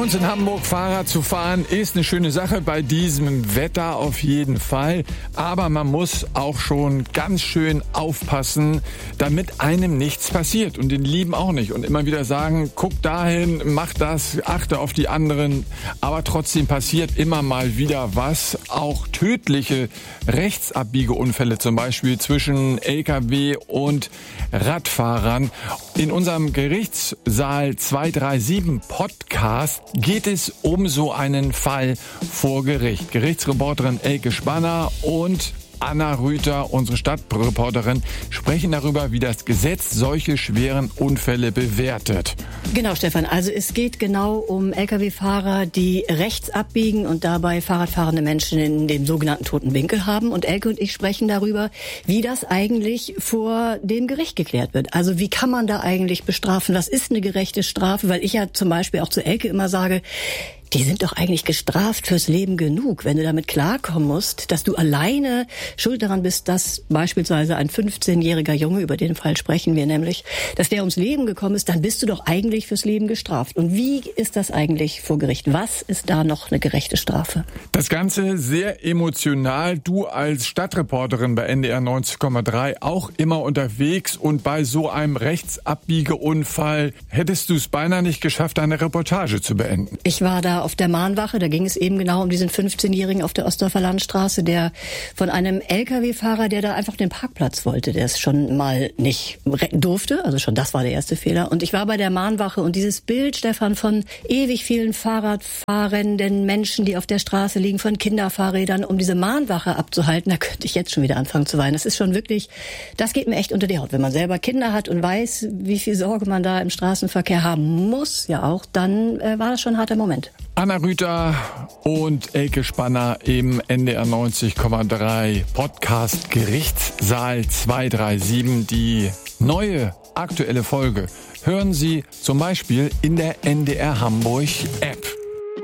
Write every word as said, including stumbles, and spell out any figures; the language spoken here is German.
uns in Hamburg Fahrrad zu fahren ist eine schöne Sache bei diesem Wetter auf jeden Fall. Aber man muss auch schon ganz schön aufpassen, damit einem nichts passiert. Und den Lieben auch nicht. Und immer wieder sagen, guck dahin, mach das, achte auf die anderen. Aber trotzdem passiert immer mal wieder was. Auch tödliche Rechtsabbiegeunfälle zum Beispiel zwischen L K W und Radfahrern. In unserem Gerichtssaal zwei drei sieben Podcast geht es um so einen Fall vor Gericht. Gerichtsreporterin Elke Spanner und Anna Rüther, unsere Stadtreporterin, sprechen darüber, wie das Gesetz solche schweren Unfälle bewertet. Genau, Stefan. Also es geht genau um L K W-Fahrer, die rechts abbiegen und dabei Fahrradfahrende Menschen in dem sogenannten toten Winkel haben. Und Elke und ich sprechen darüber, wie das eigentlich vor dem Gericht geklärt wird. Also wie kann man da eigentlich bestrafen? Was ist eine gerechte Strafe? Weil ich ja zum Beispiel auch zu Elke immer sage, die sind doch eigentlich gestraft fürs Leben genug, wenn du damit klarkommen musst, dass du alleine schuld daran bist, dass beispielsweise ein fünfzehnjähriger Junge, über den Fall sprechen wir nämlich, dass der ums Leben gekommen ist, dann bist du doch eigentlich fürs Leben gestraft. Und wie ist das eigentlich vor Gericht? Was ist da noch eine gerechte Strafe? Das Ganze sehr emotional. Du als Stadtreporterin bei N D R neunzig Komma drei auch immer unterwegs und bei so einem Rechtsabbiegeunfall hättest du es beinahe nicht geschafft, deine Reportage zu beenden. Ich war da auf der Mahnwache, da ging es eben genau um diesen fünfzehnjährigen auf der Ostdorfer Landstraße, der von einem L K W-Fahrer, der da einfach den Parkplatz wollte, der es schon mal nicht durfte, also schon das war der erste Fehler. Und ich war bei der Mahnwache und dieses Bild, Stefan, von ewig vielen Fahrradfahrenden Menschen, die auf der Straße liegen, von Kinderfahrrädern, um diese Mahnwache abzuhalten, da könnte ich jetzt schon wieder anfangen zu weinen. Das ist schon wirklich, das geht mir echt unter die Haut. Wenn man selber Kinder hat und weiß, wie viel Sorge man da im Straßenverkehr haben muss, ja auch, dann äh, war das schon ein harter Moment. Anna Rüther und Elke Spanner im N D R neunzig Komma drei Podcast Gerichtssaal zwei drei sieben. Die neue aktuelle Folge hören Sie zum Beispiel in der N D R Hamburg App.